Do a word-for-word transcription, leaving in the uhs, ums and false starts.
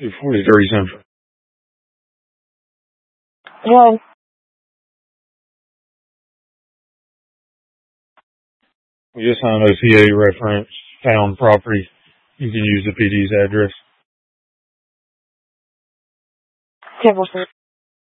two forty-three Central. Well, We just signed O C A reference, found property. You can use the P D's address. Temple Street.